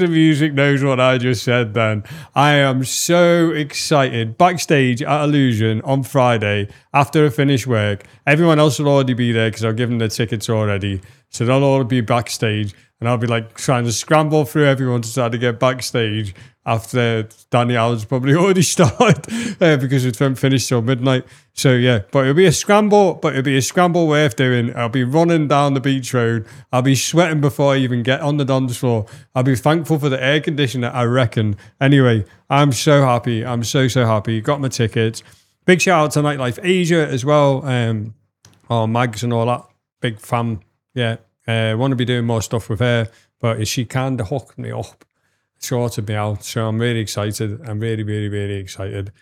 the music knows what I just said then. I am so excited. Backstage at Illusion on Friday after I finish work. Everyone else will already be there because I've given the tickets already. So they'll all be backstage and I'll be like trying to scramble through everyone to try to get backstage after Danny Allen's probably already started because it won't finish till midnight. So yeah, but it'll be a scramble worth doing. I'll be running down the beach road. I'll be sweating before I even get on the dance floor. I'll be thankful for the air conditioner, I reckon. Anyway, I'm so happy. I'm so happy. Got my tickets. Big shout out to Nightlife Asia as well. Mags and all that. Big fan. Yeah. Want to be doing more stuff with her, but she kind of hooked me up, sorted me out. So I'm really excited. I'm really, really, really excited.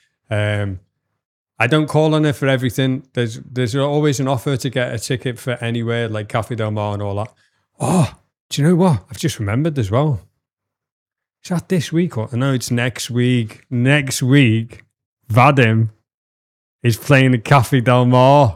I don't call on her for everything. There's always an offer to get a ticket for anywhere, like Cafe Del Mar and all that. Oh, do you know what? I've just remembered as well. Is that this week? Or no, it's next week. Next week, Vadim is playing at Cafe Del Mar.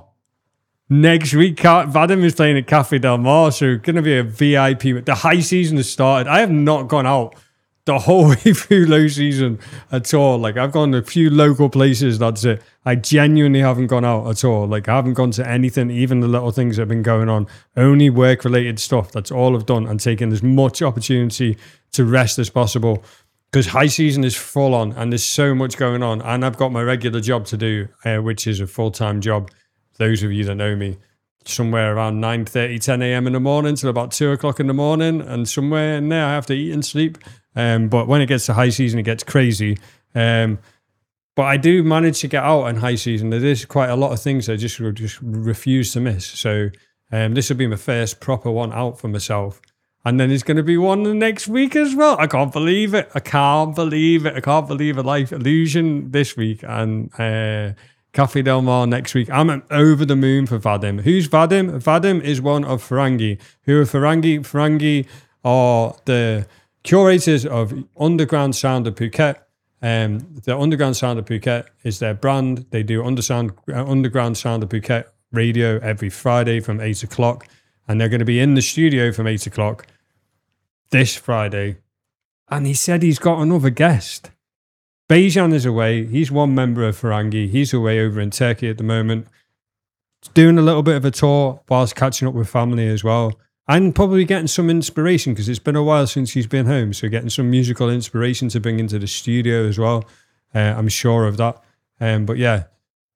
Next week, Vadim is playing at Cafe Del Mar, so going to be a VIP. The high season has started. I have not gone out the whole way through low season at all. Like, I've gone to a few local places, that's it. I genuinely haven't gone out at all. Like, I haven't gone to anything, even the little things that have been going on. Only work-related stuff. That's all I've done, and taken as much opportunity to rest as possible. Because high season is full on, and there's so much going on. And I've got my regular job to do, which is a full-time job. Those of you that know me, somewhere around 9:30, 10 a.m. in the morning till about 2 o'clock in the morning. And somewhere in there, I have to eat and sleep. But when it gets to high season, it gets crazy. But I do manage to get out in high season. There is quite a lot of things I just refuse to miss. So this will be my first proper one out for myself. And then there's going to be one the next week as well. I can't believe it. I can't believe a life illusion this week. And Cafe Del Mar next week. I'm over the moon for Vadim. Who's Vadim? Vadim is one of Farangi. Who are Farangi? Farangi are the curators of Underground Sound of Phuket. The Underground Sound of Phuket is their brand. They do Underground Sound of Phuket radio every Friday from 8 o'clock. And they're going to be in the studio from 8 o'clock this Friday. And he said he's got another guest. Bejan is away. He's one member of Farangi. He's away over in Turkey at the moment. Doing a little bit of a tour whilst catching up with family as well. And probably getting some inspiration because it's been a while since he's been home. So getting some musical inspiration to bring into the studio as well. I'm sure of that. But yeah,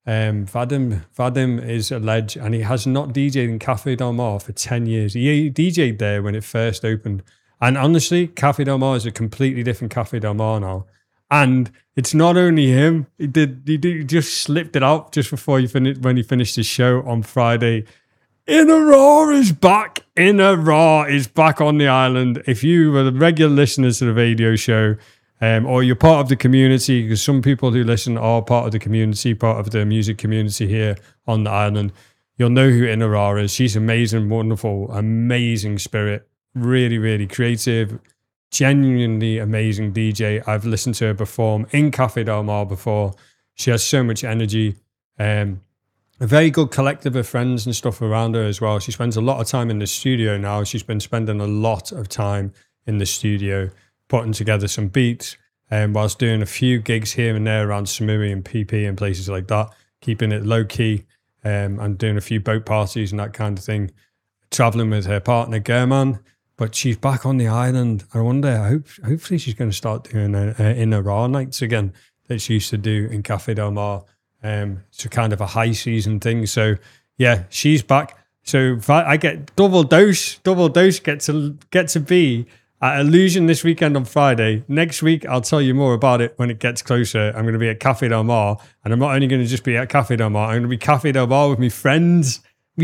Vadim is a ledge, and he has not DJed in Cafe Del Mar for 10 years. He DJed there when it first opened. And honestly, Cafe Del Mar is a completely different Cafe Del Mar now. And it's not only him. He just slipped it out just before when he finished his show on Friday. Inna Raw is back. Inna Raw is back on the island. If you were the regular listeners to the radio show, or you're part of the community, because some people who listen are part of the community, part of the music community here on the island, you'll know who Inna Raw is. She's amazing, wonderful, amazing spirit. Really, really creative. Genuinely amazing DJ. I've listened to her perform in Cafe Del Mar before. She has so much energy. A very good collective of friends and stuff around her as well. She spends a lot of time in the studio now. She's been spending a lot of time in the studio putting together some beats, whilst doing a few gigs here and there around Samui and PP and places like that, keeping it low key, and doing a few boat parties and that kind of thing. Traveling with her partner German. But she's back on the island. I wonder, hopefully she's going to start doing Inna Raw nights again that she used to do in Cafe Del Mar. It's a kind of a high season thing. So yeah, she's back. So I get double dose, get to be at Illusion this weekend on Friday. Next week, I'll tell you more about it when it gets closer. I'm going to be at Cafe Del Mar. And I'm not only going to just be at Cafe Del Mar, I'm going to be Cafe Del Mar with my friends. My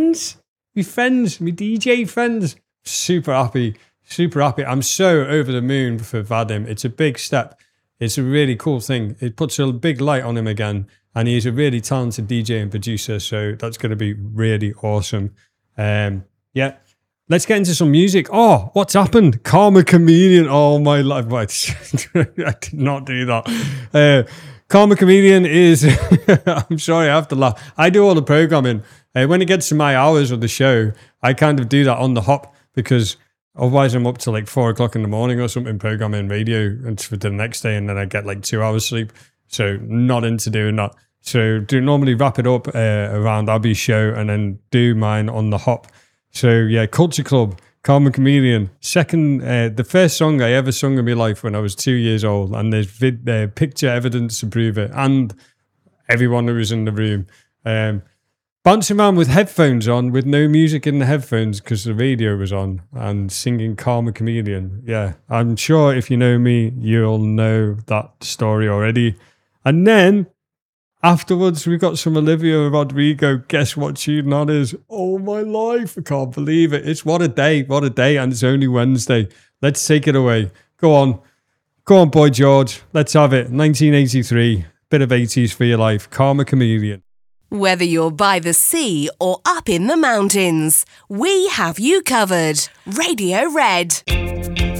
DJ friends. Super happy. I'm so over the moon for Vadim. It's a big step. It's a really cool thing. It puts a big light on him again. And he's a really talented DJ and producer. So that's going to be really awesome. Yeah. Let's get into some music. Oh, what's happened? Karma Chameleon. Oh, my life. I did not do that. Karma Chameleon is... I'm sorry, I have to laugh. I do all the programming. When it gets to my hours of the show, I kind of do that on the hop, because Otherwise, I'm up to like 4 o'clock in the morning or something, programming radio and for the next day, and then I get like 2 hours sleep. So not into doing that. So do normally wrap it up around Abby's show and then do mine on the hop. So yeah, Culture Club, Karma Chameleon. The first song I ever sung in my life when I was 2 years old, and there's picture evidence to prove it, and everyone who was in the room. Bouncing around with headphones on, with no music in the headphones because the radio was on, and singing Karma Chameleon. Yeah, I'm sure if you know me, you'll know that story already. And then afterwards, we got some Olivia Rodrigo. Guess what tune that is? Oh my life, I can't believe it. It's what a day, and it's only Wednesday. Let's take it away. Go on, Boy George. Let's have it. 1983, bit of 80s for your life. Karma Chameleon. Whether you're by the sea or up in the mountains, we have you covered. Radio Red.